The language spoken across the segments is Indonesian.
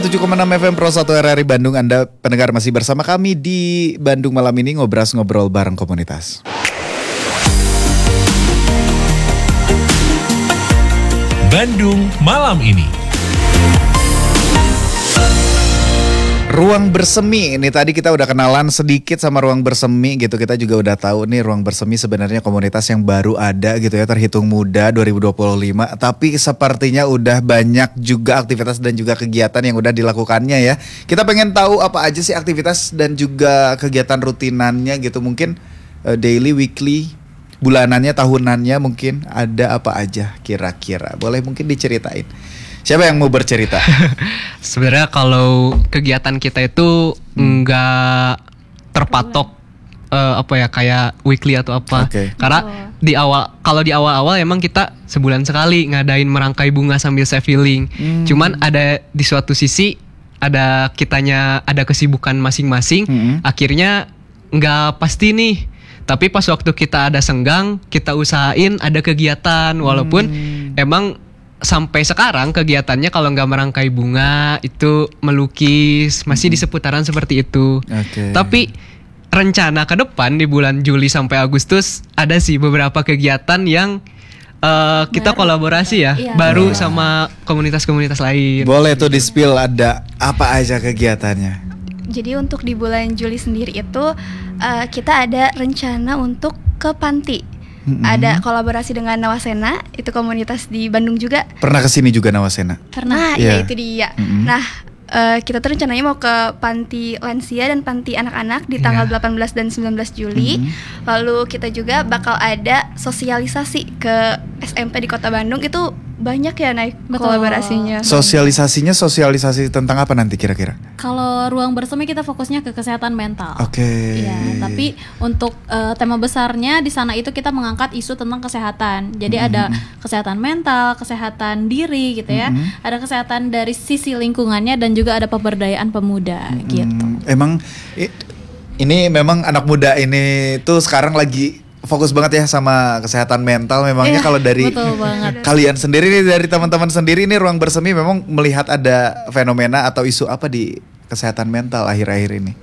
107,6 FM Pro 1 RRI Bandung. Anda pendengar masih bersama kami di Bandung malam ini, ngobrol bareng komunitas. Bandung malam ini. Ruang Bersemi, ini tadi kita udah kenalan sedikit sama Ruang Bersemi gitu. Kita juga udah tahu nih Ruang Bersemi sebenarnya komunitas yang baru ada gitu ya, terhitung muda 2025. Tapi sepertinya udah banyak juga aktivitas dan juga kegiatan yang udah dilakukannya ya. Kita pengen tahu apa aja sih aktivitas dan juga kegiatan rutinannya gitu. Mungkin daily, weekly, bulanannya, tahunannya mungkin ada apa aja kira-kira. Boleh mungkin diceritain. Siapa yang mau bercerita? Sebenarnya kalau kegiatan kita itu nggak terpatok kayak weekly atau apa. Okay. Karena kalau di awal emang kita sebulan sekali ngadain merangkai bunga sambil self healing. Cuman ada di suatu sisi ada kesibukan masing-masing. Akhirnya nggak pasti nih. Tapi pas waktu kita ada senggang, kita usahain ada kegiatan walaupun emang sampai sekarang kegiatannya kalau nggak merangkai bunga itu melukis, masih di seputaran seperti itu. Tapi rencana ke depan di bulan Juli sampai Agustus ada sih beberapa kegiatan yang kita kolaborasi baru sama komunitas-komunitas lain. Boleh tuh di-spill ada apa aja kegiatannya? Jadi untuk di bulan Juli sendiri itu kita ada rencana untuk ke panti. Ada kolaborasi dengan Nawasena, itu komunitas di Bandung juga. Pernah kesini juga Nawasena? Pernah, ya itu dia. Nah, kita tuh rencananya mau ke panti lansia dan panti anak-anak di tanggal 18 dan 19 Juli. Lalu kita juga bakal ada sosialisasi ke SMP di Kota Bandung. Itu banyak ya kolaborasinya. Sosialisasi tentang apa nanti kira-kira? Kalau Ruang Bersemi kita fokusnya ke kesehatan mental. Iya, tapi untuk tema besarnya di sana itu kita mengangkat isu tentang kesehatan. Jadi ada kesehatan mental, kesehatan diri gitu ya. Ada kesehatan dari sisi lingkungannya dan juga ada pemberdayaan pemuda gitu. Emang ini memang anak muda ini tuh sekarang lagi fokus banget ya sama kesehatan mental. Memangnya kalau dari kalian sendiri nih, dari teman-teman sendiri nih Ruang Bersemi memang melihat ada fenomena atau isu apa di kesehatan mental akhir-akhir ini?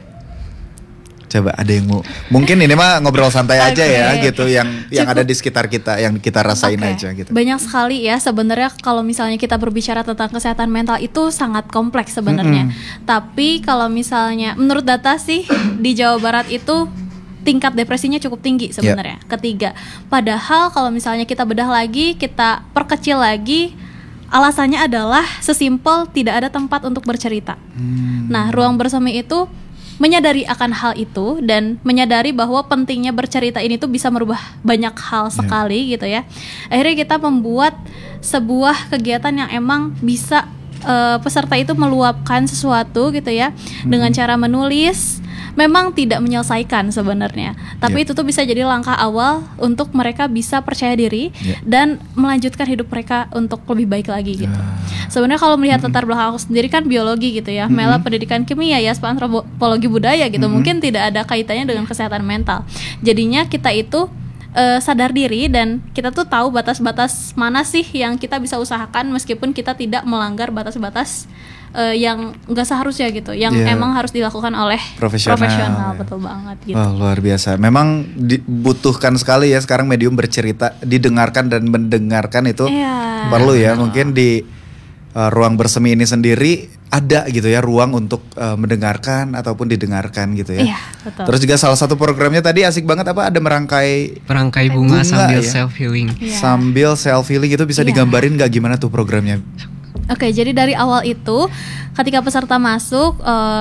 Coba ada yang mau, mungkin ini mah ngobrol santai aja ya gitu, yang ada di sekitar kita, yang kita rasain aja gitu. Banyak sekali ya sebenarnya kalau misalnya kita berbicara tentang kesehatan mental itu sangat kompleks sebenarnya. Tapi kalau misalnya menurut data sih di Jawa Barat itu tingkat depresinya cukup tinggi sebenarnya. Ketiga, padahal kalau misalnya kita bedah lagi, kita perkecil lagi, alasannya adalah sesimpel tidak ada tempat untuk bercerita. Nah, Ruang Bersemi itu menyadari akan hal itu dan menyadari bahwa pentingnya bercerita ini tuh bisa merubah banyak hal sekali gitu ya. Akhirnya kita membuat sebuah kegiatan yang emang bisa peserta itu meluapkan sesuatu gitu ya, dengan cara menulis. Memang tidak menyelesaikan sebenarnya, tapi itu tuh bisa jadi langkah awal untuk mereka bisa percaya diri dan melanjutkan hidup mereka untuk lebih baik lagi gitu. Sebenarnya kalau melihat latar belakang aku sendiri kan biologi gitu ya, Mela pendidikan kimia ya, antropologi budaya gitu, mungkin tidak ada kaitannya dengan kesehatan mental. Jadinya kita itu sadar diri dan kita tuh tahu batas-batas mana sih yang kita bisa usahakan meskipun kita tidak melanggar batas-batas yang nggak seharusnya gitu, yang emang harus dilakukan oleh profesional. Betul banget gitu. Wah, luar biasa. Memang dibutuhkan sekali ya sekarang medium bercerita, didengarkan dan mendengarkan itu perlu ya. Mungkin di Ruang Bersemi ini sendiri ada gitu ya ruang untuk mendengarkan ataupun didengarkan gitu ya. Betul. Terus juga salah satu programnya tadi asik banget apa, ada merangkai bunga sambil self healing. Sambil self healing itu bisa digambarin nggak gimana tuh programnya? Oke, jadi dari awal itu ketika peserta masuk,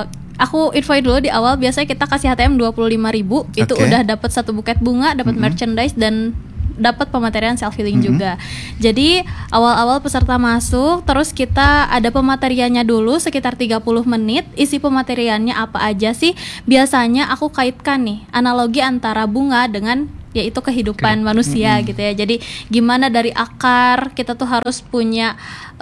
aku infoin dulu di awal, biasanya kita kasih HTM 25.000, itu udah dapat satu buket bunga, dapat merchandise dan dapat pematerian self healing juga. Jadi awal-awal peserta masuk, terus kita ada pemateriannya dulu sekitar 30 menit. Isi pemateriannya apa aja sih? Biasanya aku kaitkan nih analogi antara bunga dengan yaitu kehidupan manusia gitu ya. Jadi gimana dari akar kita tuh harus punya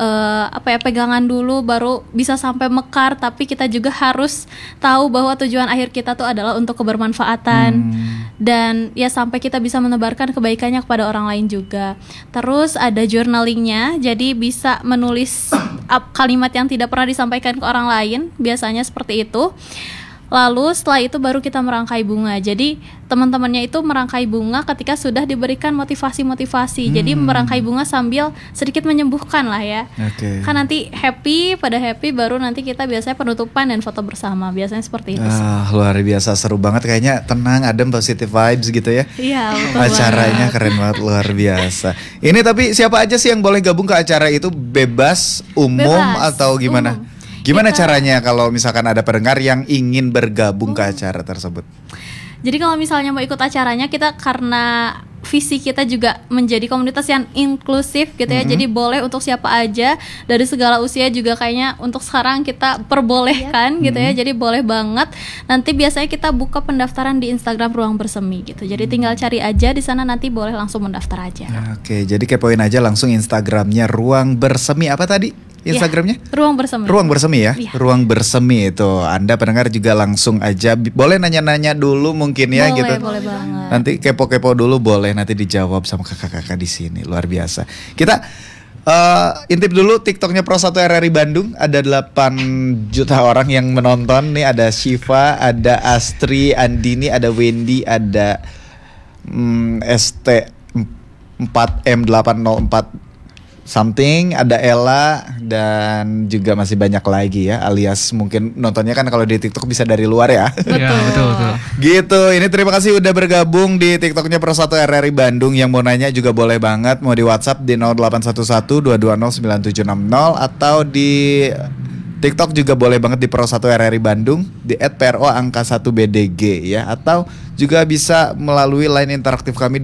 pegangan dulu baru bisa sampai mekar, tapi kita juga harus tahu bahwa tujuan akhir kita tuh adalah untuk kebermanfaatan. dan ya sampai kita bisa menebarkan kebaikannya kepada orang lain juga. Terus ada journalingnya, jadi bisa menulis kalimat yang tidak pernah disampaikan ke orang lain, biasanya seperti itu. Lalu setelah itu baru kita merangkai bunga. Jadi teman-temannya itu merangkai bunga ketika sudah diberikan motivasi-motivasi. Jadi merangkai bunga sambil sedikit menyembuhkan lah ya. Kan nanti pada happy baru nanti kita biasanya penutupan dan foto bersama. Biasanya seperti itu sih. Luar biasa, seru banget, kayaknya tenang, adem, positive vibes gitu ya. Iya, betul. Acaranya keren banget, luar biasa. Ini tapi siapa aja sih yang boleh gabung ke acara itu? Bebas, umum, Bebas, atau gimana? umum. Gimana caranya kalau misalkan ada pendengar yang ingin bergabung ke acara tersebut? Jadi kalau misalnya mau ikut acaranya, kita karena visi kita juga menjadi komunitas yang inklusif gitu ya. Jadi boleh untuk siapa aja dari segala usia juga, kayaknya untuk sekarang kita perbolehkan gitu ya. Jadi boleh banget. Nanti biasanya kita buka pendaftaran di Instagram Ruang Bersemi gitu. Jadi tinggal cari aja di sana, nanti boleh langsung mendaftar aja. Oke, jadi kepoin aja langsung Instagramnya Ruang Bersemi. Apa tadi Instagramnya? Ruang Bersemi. Ruang Bersemi ya? Iya. Ruang Bersemi itu. Anda pendengar juga langsung aja boleh nanya-nanya dulu mungkin ya, Boleh, gitu. boleh banget. Nanti kepo-kepo dulu boleh, nanti dijawab sama kakak-kakak di sini. Luar biasa. Kita intip dulu TikToknya Pro 1 RRI Bandung. Ada 8 juta orang yang menonton. Nih ada Shiva, ada Astri, Andini, ada Wendy, ada ST 4M804 something, ada Ella, dan juga masih banyak lagi ya, alias mungkin nontonnya kan kalau di TikTok bisa dari luar ya. Iya, betul. Gitu, ini terima kasih udah bergabung di TikToknya Pro 1 RRI Bandung. Yang mau nanya juga boleh banget, mau di WhatsApp di 0811-220-9760 atau di TikTok juga boleh banget di Pro 1 RRI Bandung, di @PRO_1BDG ya, atau juga bisa melalui line interaktif kami di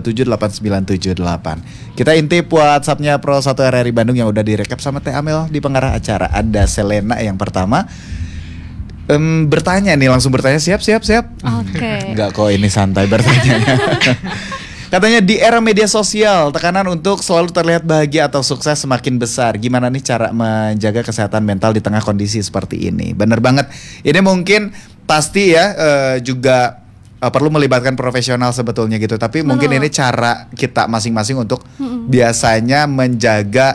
7278978. Kita intip WhatsAppnya Pro 1 RRI Bandung yang udah direkap sama Teh Amel di pengarah acara. Ada Selena yang pertama. Bertanya nih, langsung bertanya, siap. Oke. Enggak kok, ini santai bertanya. Katanya di era media sosial, tekanan untuk selalu terlihat bahagia atau sukses semakin besar. Gimana nih cara menjaga kesehatan mental di tengah kondisi seperti ini? Bener banget. Ini mungkin pasti ya juga perlu melibatkan profesional sebetulnya gitu. Tapi mungkin ini cara kita masing-masing untuk biasanya menjaga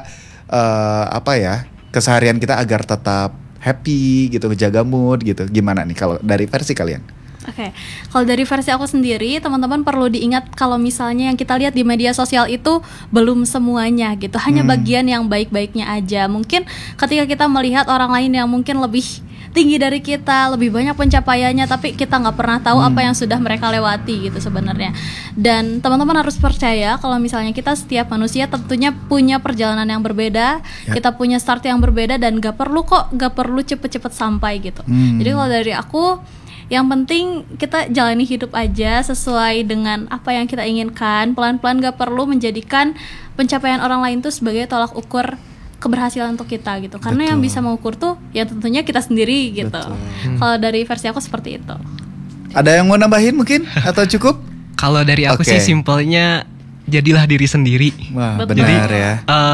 keseharian kita agar tetap happy gitu, menjaga mood gitu. Gimana nih kalau dari versi kalian? Oke, kalau dari versi aku sendiri, teman-teman perlu diingat kalau misalnya yang kita lihat di media sosial itu belum semuanya gitu, hanya bagian yang baik-baiknya aja. Mungkin ketika kita melihat orang lain yang mungkin lebih tinggi dari kita, lebih banyak pencapaiannya, tapi kita nggak pernah tahu apa yang sudah mereka lewati gitu sebenarnya. Dan teman-teman harus percaya kalau misalnya kita setiap manusia tentunya punya perjalanan yang berbeda, kita punya start yang berbeda, dan nggak perlu cepet-cepet sampai gitu. Jadi kalau dari aku, yang penting kita jalani hidup aja sesuai dengan apa yang kita inginkan. Pelan-pelan, gak perlu menjadikan pencapaian orang lain tuh sebagai tolak ukur keberhasilan untuk kita gitu. Karena yang bisa mengukur tuh ya tentunya kita sendiri gitu. Kalau dari versi aku seperti itu. Ada yang mau nambahin mungkin atau cukup? Kalau dari aku sih simpelnya jadilah diri sendiri. Wah, Betul. benar ya.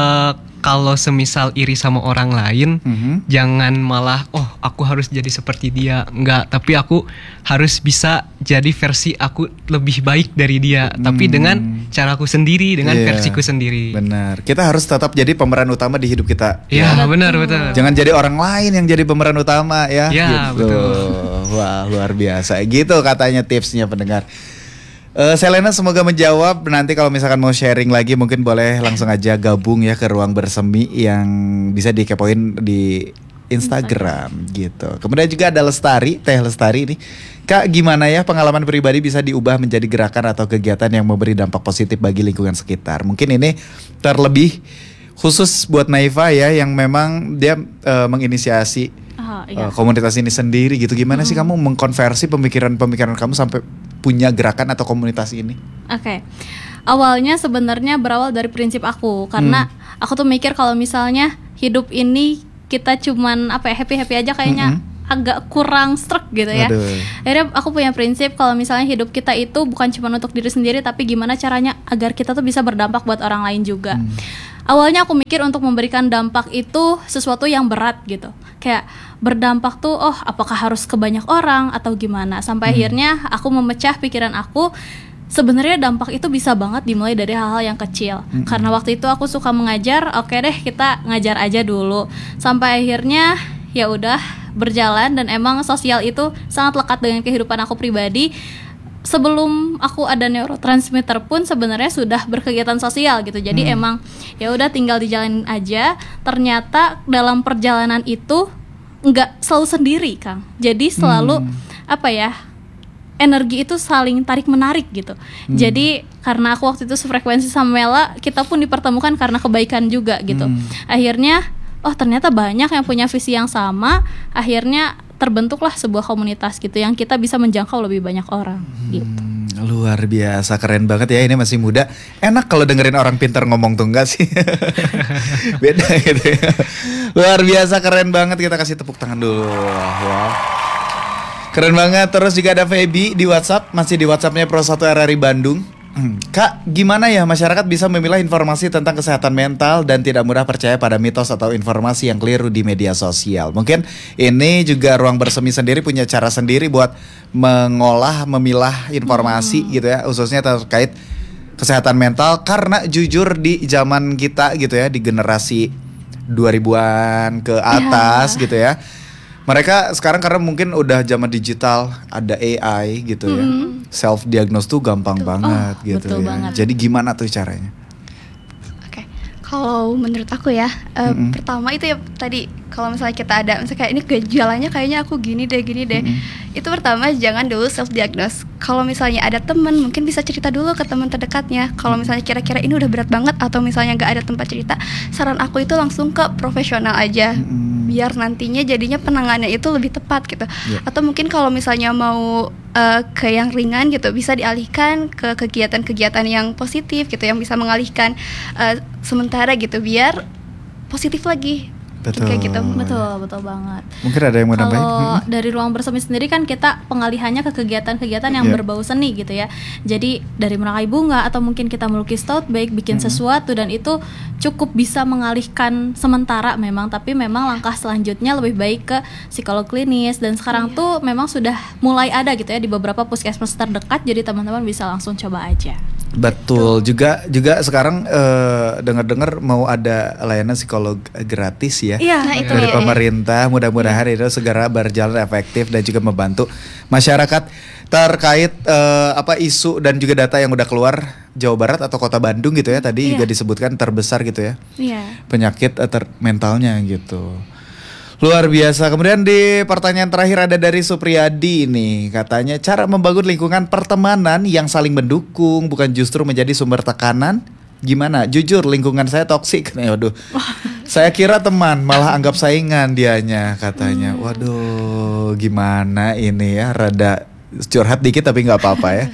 Kalau semisal iri sama orang lain, jangan malah aku harus jadi seperti dia. Enggak, tapi aku harus bisa jadi versi aku lebih baik dari dia, tapi dengan caraku sendiri, dengan versiku sendiri. Benar. Kita harus tetap jadi pemeran utama di hidup kita. Iya, benar. Jangan jadi orang lain yang jadi pemeran utama ya. Iya, gitu. betul. Wah, luar biasa. Gitu katanya tipsnya pendengar. Selena semoga menjawab. Nanti kalau misalkan mau sharing lagi mungkin boleh langsung aja gabung ya ke Ruang Bersemi yang bisa dikepoin di Instagram gitu. Kemudian juga ada Teh Lestari ini. Kak, gimana ya pengalaman pribadi bisa diubah menjadi gerakan atau kegiatan yang memberi dampak positif bagi lingkungan sekitar? Mungkin ini terlebih khusus buat Naifa ya, yang memang dia menginisiasi komunitas ini sendiri gitu. Gimana sih kamu mengkonversi pemikiran kamu sampai punya gerakan atau komunitas ini? Oke. Awalnya sebenarnya berawal dari prinsip aku, karena aku tuh mikir kalau misalnya hidup ini kita cuman happy-happy aja kayaknya agak kurang struck gitu ya. Akhirnya aku punya prinsip kalau misalnya hidup kita itu bukan cuma untuk diri sendiri, tapi gimana caranya agar kita tuh bisa berdampak buat orang lain juga. awalnya aku mikir untuk memberikan dampak itu sesuatu yang berat gitu. Kayak berdampak tuh, oh apakah harus ke banyak orang atau gimana. Sampai akhirnya aku memecah pikiran aku, sebenarnya dampak itu bisa banget dimulai dari hal-hal yang kecil. Karena waktu itu aku suka mengajar, oke deh kita ngajar aja dulu. Sampai akhirnya ya udah berjalan, dan emang sosial itu sangat lekat dengan kehidupan aku pribadi. Sebelum aku ada neurotransmitter pun sebenarnya sudah berkegiatan sosial gitu. Jadi emang ya udah tinggal dijalanin aja. Ternyata dalam perjalanan itu nggak selalu sendiri, Kang. Jadi selalu energi itu saling tarik menarik gitu. Jadi karena aku waktu itu sefrekuensi sama Mela, kita pun dipertemukan karena kebaikan juga gitu. Akhirnya oh ternyata banyak yang punya visi yang sama. Akhirnya terbentuklah sebuah komunitas gitu yang kita bisa menjangkau lebih banyak orang gitu. Luar biasa, keren banget ya, ini masih muda. Enak kalau dengerin orang pintar ngomong tuh, enggak sih? Beda gitu ya. Luar biasa, keren banget, kita kasih tepuk tangan dulu. Wow. Keren banget. Terus juga ada Feby di WhatsApp, masih di WhatsAppnya Pro 1 RRI Bandung. Kak, gimana ya masyarakat bisa memilah informasi tentang kesehatan mental dan tidak mudah percaya pada mitos atau informasi yang keliru di media sosial? Mungkin ini juga Ruang Bersemi sendiri punya cara sendiri buat mengolah, memilah informasi gitu ya, khususnya terkait kesehatan mental. Karena jujur di zaman kita gitu ya, di generasi 2000-an ke atas gitu ya, mereka sekarang karena mungkin udah zaman digital, ada AI gitu ya, self diagnose tuh gampang banget gitu betul ya. banget. Jadi gimana tuh caranya? Oke, kalau menurut aku ya, pertama itu ya tadi, kalau misalnya kita ada misalnya kayak ini gejalanya kayaknya aku gini deh. Itu pertama jangan dulu self diagnose. Kalau misalnya ada teman, mungkin bisa cerita dulu ke teman terdekatnya. Kalau misalnya kira-kira ini udah berat banget atau misalnya nggak ada tempat cerita, saran aku itu langsung ke profesional aja. Biar nantinya jadinya penanganannya itu lebih tepat gitu. Atau mungkin kalau misalnya mau ke yang ringan gitu, bisa dialihkan ke kegiatan-kegiatan yang positif gitu, yang bisa mengalihkan sementara gitu, biar positif lagi. Betul. Kayak gitu. Betul banget. Mungkin ada yang mau nambahin? Kalau dari Ruang Bersemi sendiri kan kita pengalihannya ke kegiatan-kegiatan yang berbau seni gitu ya. Jadi dari merangkai bunga atau mungkin kita melukis tote bag, bikin sesuatu, dan itu cukup bisa mengalihkan sementara memang. Tapi memang langkah selanjutnya lebih baik ke psikolog klinis, dan sekarang tuh memang sudah mulai ada gitu ya di beberapa puskesmas terdekat. Jadi teman-teman bisa langsung coba aja. Betul, juga sekarang dengar-dengar mau ada layanan psikolog gratis ya, Iya, itu dari dia. pemerintah. Mudah-mudahan itu segera berjalan efektif dan juga membantu masyarakat terkait isu dan juga data yang udah keluar Jawa Barat atau Kota Bandung gitu ya. Tadi juga disebutkan terbesar gitu ya penyakit mentalnya gitu. Luar biasa. Kemudian di pertanyaan terakhir ada dari Supriyadi nih, katanya cara membangun lingkungan pertemanan yang saling mendukung bukan justru menjadi sumber tekanan. Gimana? Jujur lingkungan saya toksik. Waduh. Saya kira teman, malah anggap saingan dianya, katanya. Waduh, gimana ini ya? Rada curhat dikit tapi nggak apa-apa ya.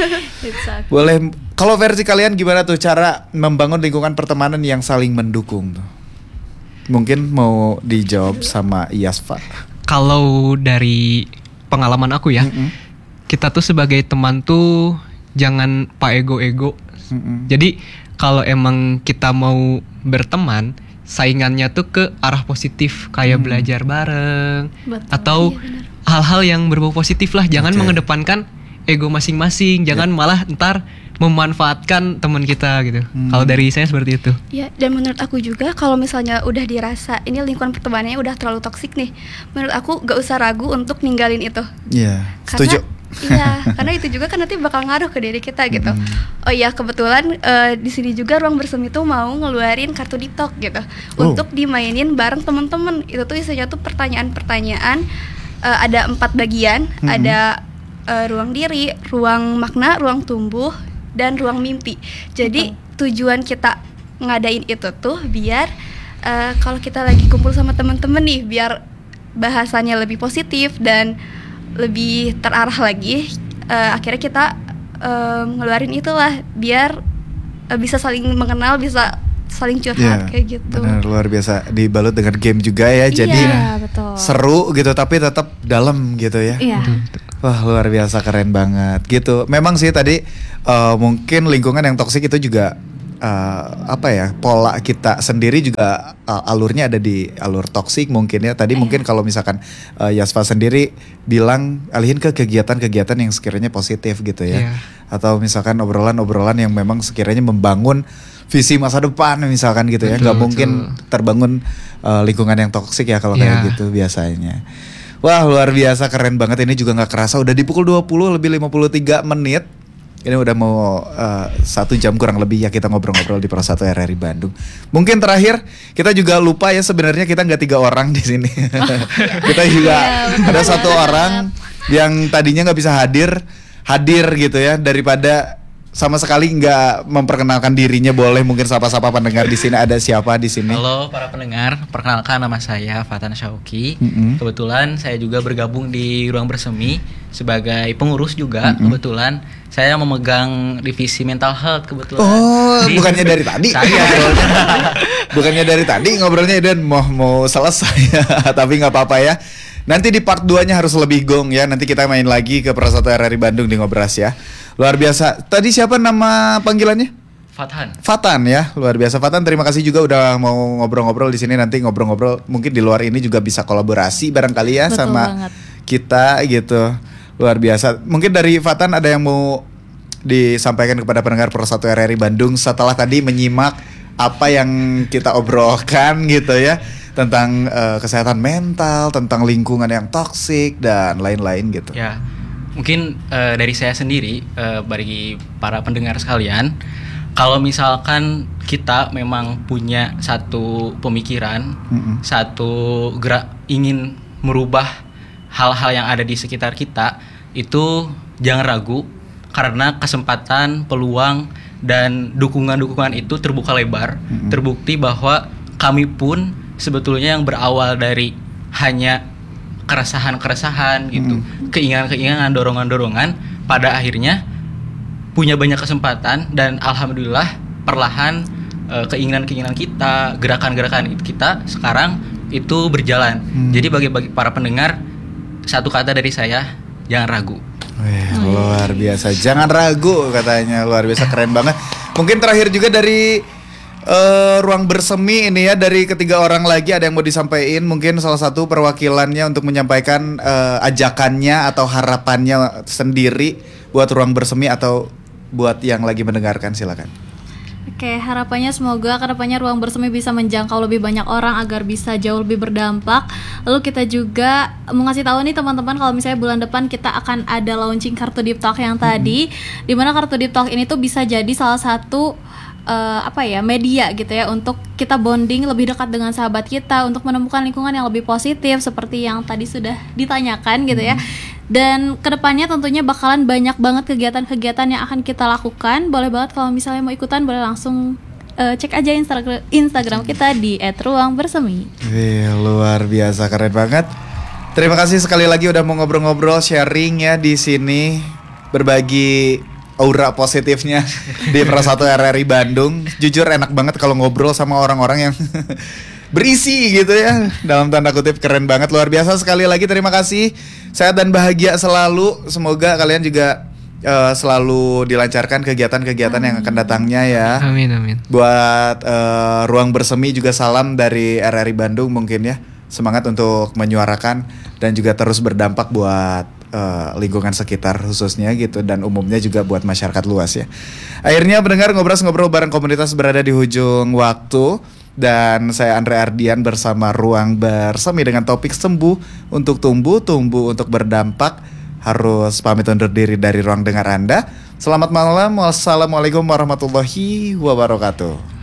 Boleh. Kalau versi kalian gimana tuh cara membangun lingkungan pertemanan yang saling mendukung tuh? Mungkin mau dijawab sama Yasfa. Kalau dari pengalaman aku ya, kita tuh sebagai teman tuh jangan ego. Jadi kalau emang kita mau berteman, saingannya tuh ke arah positif, kayak belajar bareng. Betul. Atau hal-hal yang berbau positif lah. Jangan mengedepankan ego masing-masing, jangan malah ntar memanfaatkan teman kita gitu. Kalau dari saya seperti itu. Ya, dan menurut aku juga kalau misalnya udah dirasa ini lingkungan pertemanannya udah terlalu toksik nih, menurut aku gak usah ragu untuk ninggalin itu. Iya, setuju. Iya, karena itu juga kan nanti bakal ngaruh ke diri kita gitu. Oh iya, kebetulan di sini juga Ruang Bersemi tuh mau ngeluarin kartu deep talk gitu, untuk dimainin bareng temen-temen. Itu tuh isinya tuh pertanyaan-pertanyaan, ada 4 bagian, ada ruang diri, ruang makna, ruang tumbuh, dan ruang mimpi. Jadi tujuan kita ngadain itu tuh biar kalau kita lagi kumpul sama temen-temen nih, biar bahasannya lebih positif dan lebih terarah lagi. Akhirnya kita ngeluarin itulah biar bisa saling mengenal, bisa saling curhat kayak gitu. Benar, luar biasa. Dibalut dengan game juga ya, jadi betul. seru gitu tapi tetap dalam gitu ya. Iya. Wah, luar biasa, keren banget gitu. Memang sih tadi mungkin lingkungan yang toksik itu juga apa ya, pola kita sendiri juga alurnya ada di alur toksik mungkin ya. Tadi mungkin kalau misalkan Yasfa sendiri bilang alihin ke kegiatan-kegiatan yang sekiranya positif gitu ya. Atau misalkan obrolan-obrolan yang memang sekiranya membangun visi masa depan misalkan gitu ya. Nggak mungkin terbangun lingkungan yang toksik ya kalau kayak gitu biasanya. Wah, luar biasa, keren banget. Ini juga nggak kerasa udah di pukul 20 lebih 53 menit. Ini udah mau 1 jam kurang lebih ya kita ngobrol-ngobrol di Pro 1 RRI Bandung. Mungkin terakhir kita juga lupa ya, sebenarnya kita nggak 3 orang di sini. Kita juga ada 1 orang yang tadinya nggak bisa hadir gitu ya, daripada sama sekali nggak memperkenalkan dirinya. Boleh mungkin sapa-sapa pendengar di sini, ada siapa di sini? Halo para pendengar, perkenalkan nama saya Fatan Syauki. Kebetulan saya juga bergabung di Ruang Bersemi sebagai pengurus juga. Kebetulan saya memegang divisi mental health kebetulan. Oh, bukannya dari tadi? Bukannya dari tadi ngobrolnya dan mau selesai. Tapi nggak apa-apa ya. Nanti di part 2-nya harus lebih gong ya. Nanti kita main lagi ke Pro 1 RRI Bandung di Ngobras ya. Luar biasa. Tadi siapa nama panggilannya? Fatan ya. Luar biasa Fatan. Terima kasih juga udah mau ngobrol-ngobrol di sini. Nanti ngobrol-ngobrol mungkin di luar ini juga bisa kolaborasi barangkali ya. Betul sama banget. Kita gitu. Luar biasa. Mungkin dari Fatan ada yang mau disampaikan kepada pendengar Pro 1 RRI Bandung setelah tadi menyimak apa yang kita obrolkan gitu ya, tentang kesehatan mental, tentang lingkungan yang toksik dan lain-lain gitu. Ya, mungkin dari saya sendiri, bagi para pendengar sekalian, kalau misalkan kita memang punya satu pemikiran, satu gerak ingin merubah hal-hal yang ada di sekitar kita, itu jangan ragu, karena kesempatan, peluang, dan dukungan-dukungan itu terbuka lebar. Terbukti bahwa kami pun sebetulnya yang berawal dari hanya keresahan-keresahan gitu, keinginan-keinginan, dorongan-dorongan, pada akhirnya punya banyak kesempatan, dan alhamdulillah perlahan keinginan-keinginan kita, gerakan-gerakan kita sekarang itu berjalan. Jadi bagi para pendengar, satu kata dari saya, jangan ragu. Luar biasa, jangan ragu katanya. Luar biasa, keren banget. Mungkin terakhir juga dari Ruang Bersemi ini ya, dari ketiga orang lagi ada yang mau disampaikan, mungkin salah satu perwakilannya untuk menyampaikan ajakannya atau harapannya sendiri buat Ruang Bersemi atau buat yang lagi mendengarkan, silakan. Oke, harapannya semoga kedepannya Ruang Bersemi bisa menjangkau lebih banyak orang agar bisa jauh lebih berdampak. Lalu kita juga mau ngasih tahu nih teman-teman, kalau misalnya bulan depan kita akan ada launching kartu Deep Talk yang tadi, dimana kartu Deep Talk ini tuh bisa jadi salah satu media gitu ya, untuk kita bonding lebih dekat dengan sahabat kita, untuk menemukan lingkungan yang lebih positif seperti yang tadi sudah ditanyakan gitu ya. Dan kedepannya tentunya bakalan banyak banget kegiatan-kegiatan yang akan kita lakukan. Boleh banget kalau misalnya mau ikutan, boleh langsung cek aja Instagram kita di @ruangbersemi. Luar biasa, keren banget. Terima kasih sekali lagi udah mau ngobrol-ngobrol, sharing ya di sini, berbagi aura positifnya di Pro 1 RRI Bandung. Jujur enak banget kalau ngobrol sama orang-orang yang berisi gitu ya, dalam tanda kutip. Keren banget, luar biasa. Sekali lagi terima kasih, sehat dan bahagia selalu. Semoga kalian juga selalu dilancarkan kegiatan-kegiatan yang akan datangnya ya. Amin. Buat Ruang Bersemi juga salam dari RRI Bandung mungkin ya. Semangat untuk menyuarakan dan juga terus berdampak buat lingkungan sekitar khususnya gitu, dan umumnya juga buat masyarakat luas ya. Akhirnya pendengar, ngobrol bareng komunitas berada di ujung waktu, dan saya Andre Ardian bersama Ruang Bersemi dengan topik sembuh untuk tumbuh untuk berdampak. Harus pamit undur diri dari ruang dengar Anda. Selamat malam, wassalamualaikum warahmatullahi wabarakatuh.